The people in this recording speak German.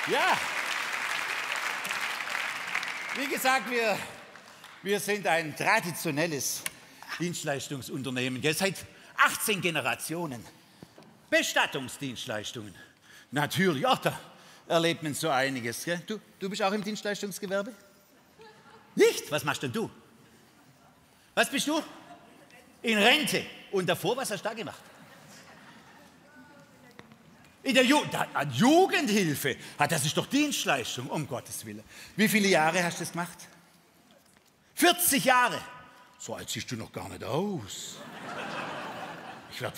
Ja, wie gesagt, wir sind ein traditionelles Dienstleistungsunternehmen, gell? Seit 18 Generationen. Bestattungsdienstleistungen. Natürlich, ach, da erlebt man so einiges. Gell? Du bist auch im Dienstleistungsgewerbe? Nicht? Was machst denn du? Was bist du? In Rente. Und davor, was hast du da gemacht? In der Jugendhilfe. Das ist doch Dienstleistung, um Gottes Willen. Wie viele Jahre hast du das gemacht? 40 Jahre. So alt siehst du noch gar nicht aus. Ich werd